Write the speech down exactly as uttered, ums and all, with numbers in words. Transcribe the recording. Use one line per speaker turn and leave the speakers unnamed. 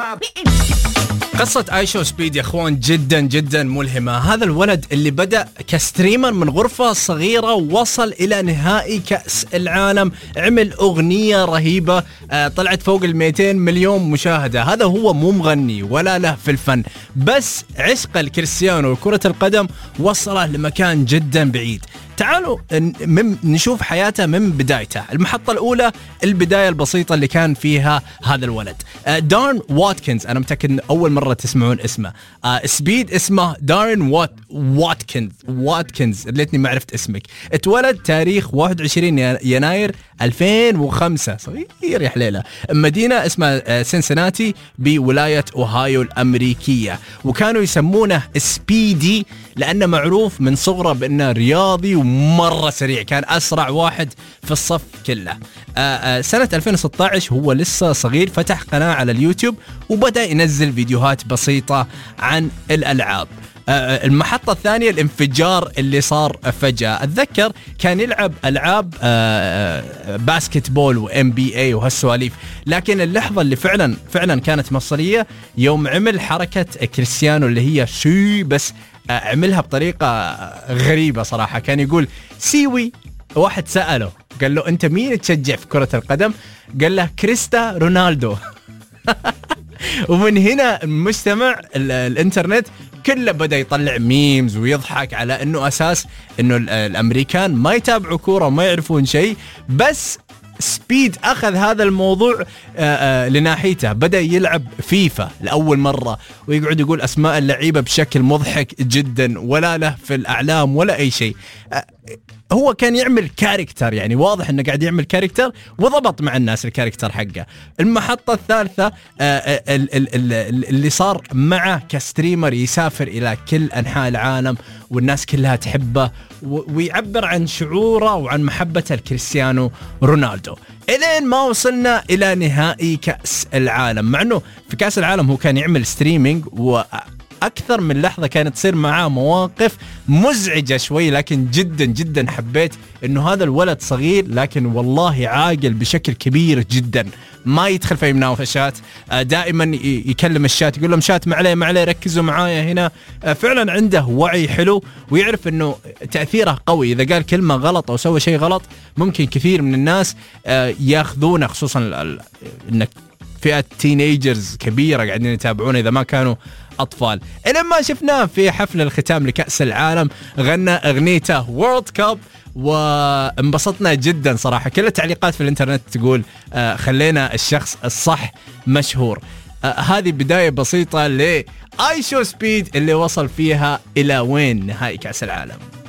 قصة آيشو سبيد يا اخوان جدا جدا ملهمة. هذا الولد اللي بدأ كستريمر من غرفة صغيرة ووصل إلى نهائي كأس العالم، عمل أغنية رهيبة طلعت فوق المئتين مليون مشاهدة. هذا هو مو مغني ولا له في الفن، بس عشق الكريستيانو وكرة القدم وصله لمكان جدا بعيد. تعالوا نشوف حياته من بدايته. المحطة الأولى البداية البسيطة اللي كان فيها هذا الولد، دارن واتكنز. أنا متأكد أول مرة تسمعون اسمه. سبيد اسمه دارن وات واتكنز واتكنز ليتني ما عرفت اسمك. اتولد تاريخ واحد وعشرين يناير ألفين وخمسة، صغير يا حليلة، مدينة اسمها سنسناتي بولاية أوهايو الأمريكية، وكانوا يسمونه سبيدي لأنه معروف من صغره بأنه رياضي ومرة سريع، كان أسرع واحد في الصف كله. آآ آآ سنة ألفين وستة عشر هو لسه صغير، فتح قناة على اليوتيوب وبدأ ينزل فيديوهات بسيطة عن الألعاب. المحطة الثانية الانفجار اللي صار فجأة. أتذكر كان يلعب ألعاب باسكت بول وإم بي اي وهالسواليف، لكن اللحظة اللي فعلا فعلا كانت مصرية يوم عمل حركة كريستيانو اللي هي شي، بس عملها بطريقة غريبة صراحة. كان يقول سيوي، واحد سأله قال له أنت مين تشجع في كرة القدم؟ قال له كريستا رونالدو. ومن هنا المجتمع الانترنت كله بدأ يطلع ميمز ويضحك على انه اساس انه الامريكان ما يتابعوا كورة وما يعرفون شيء، بس سبيد اخذ هذا الموضوع آآ آآ لناحيته، بدأ يلعب فيفا لأول مرة ويقعد يقول اسماء اللعيبة بشكل مضحك جدا، ولا له في الاعلام ولا اي شيء. هو كان يعمل كاركتر، يعني واضح انه قاعد يعمل كاركتر وضبط مع الناس الكاركتر حقه. المحطة الثالثة اللي صار معه كستريمر، يسافر الى كل انحاء العالم والناس كلها تحبه ويعبر عن شعوره وعن محبته لكريستيانو رونالدو، الين ما وصلنا الى نهائي كأس العالم. مع انه في كأس العالم هو كان يعمل ستريمينج و أكثر من لحظة كانت تصير معاه مواقف مزعجة شوي، لكن جدا جدا حبيت إنه هذا الولد صغير لكن والله عاقل بشكل كبير جدا، ما يدخل في مناوشات، دائما يكلم الشات يقول لهم شات معلي معلي ركزوا معايا هنا. فعلا عنده وعي حلو ويعرف إنه تأثيره قوي. إذا قال كلمة غلط أو سوى شيء غلط ممكن كثير من الناس ياخذونه، خصوصا إنك فئة تينيجرز كبيرة قاعدين يتابعونه إذا ما كانوا أطفال. إلى ما شفناه في حفل الختام لكأس العالم غنى أغنيته وورلد كاب وانبسطنا جدا صراحة. كل التعليقات في الانترنت تقول آه خلينا الشخص الصح مشهور. آه هذه بداية بسيطة لآيشو سبيد اللي وصل فيها إلى وين نهائي كأس العالم.